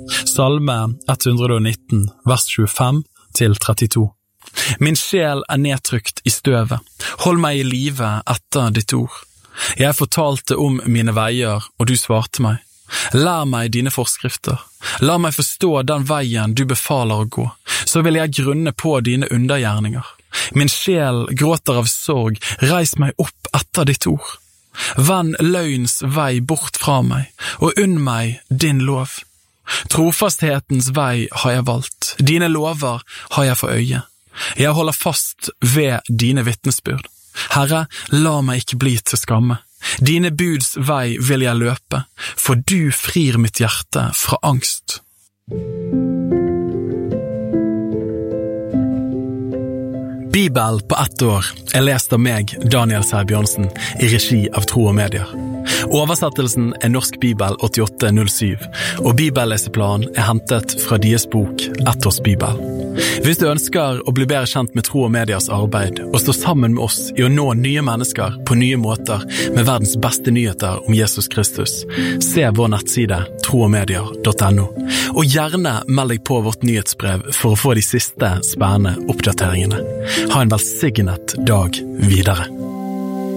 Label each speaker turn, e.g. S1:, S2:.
S1: Salme 119, vers 25-32. Min sjel nedtrykt I støvet. Hold meg I live etter ditt ord. Jeg fortalte om mine veier, og du svarte meg. Lær meg dine forskrifter. La meg forstå den veien du befaler å gå, så vil jeg grunne på dine undergjerninger. Min sjel gråter av sorg, reis meg opp etter ditt ord. Vend løgns vei bort fra meg, og unn meg din lov. Trofasthetens vei har jeg valgt, dine lover har jeg for øye. Jeg holder fast ved dine vittnesbyrd. Herre, la meg ikke bli til skamme. Dine buds vei vil jeg løpe, for du frir mitt hjerte fra angst. Bibel på 1 år lest av meg, Daniel Sæbjørnsen, I regi av Tro og Medier. Oversettelsen Norsk Bibel 8807, og bibelleseplanen hentet fra deres bok Ettårsbibel. Hvis du ønsker å bli bedre kjent med Tro og Medias arbeid, og stå sammen med oss I å nå nye mennesker på nye måter med verdens beste nyheter om Jesus Kristus, se vår nettside troogmedier.no, og gjerne meld deg på vårt nyhetsbrev for å få de siste spennende oppdateringene. Ha en velsignet dag videre.